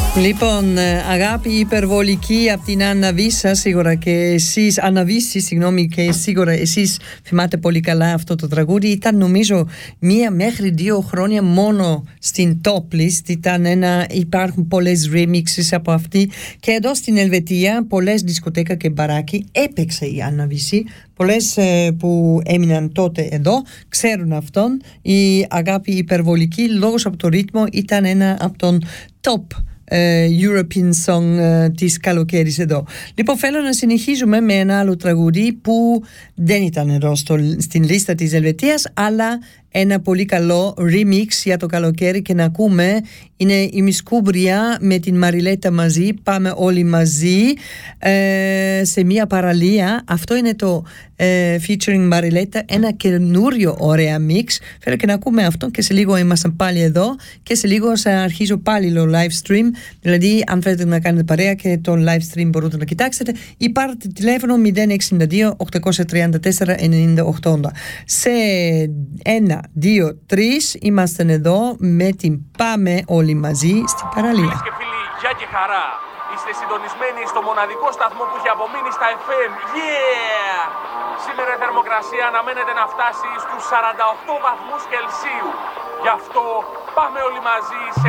Λοιπόν, αγάπη υπερβολική από την Άννα Βύσσα, σίγουρα και εσείς, Άννα Βύση, συγγνώμη, και σίγουρα εσείς θυμάται πολύ καλά αυτό το τραγούδι. Ήταν νομίζω 1 μέχρι 2 χρόνια μόνο στην top list. Υπάρχουν πολλές remixes από αυτή. Και εδώ στην Ελβετία, πολλές δισκοτέκα και μπαράκι έπαιξε η Άννα Βύση. Πολλές που έμειναν τότε εδώ ξέρουν αυτόν. Η αγάπη υπερβολική, λόγως από το ρύθμο, ήταν ένα από τον top European song της καλοκαίρις εδώ. Λοιπόν, θέλω να συνεχίζουμε με ένα άλλο τραγούδι που δεν ήταν εδώ στην λίστα της Ελβετίας, αλλά ένα πολύ καλό remix για το καλοκαίρι και να ακούμε. Είναι η Μισκούμπρια με την Μαριλέτα μαζί. Πάμε όλοι μαζί σε μια παραλία. Αυτό είναι το featuring Μαριλέτα, ένα καινούριο ωραία mix. Θέλω και να ακούμε αυτό και σε λίγο ήμασταν πάλι εδώ και σε λίγο θα αρχίσω πάλι το live stream. Δηλαδή αν θέλετε να κάνετε παρέα και το live stream μπορείτε να κοιτάξετε ή πάρετε τηλέφωνο 062 834 9080. Σε 1, 2, 3 είμαστε εδώ με την Πάμε όλοι μαζί στην παραλία. Φίλες και φίλοι, γεια και χαρά. Είστε συντονισμένοι στο μοναδικό σταθμό που έχει απομείνει στα FM. Yeah! Σήμερα η θερμοκρασία αναμένεται να φτάσει στους 48 βαθμούς Κελσίου. Γι' αυτό πάμε όλοι μαζί σε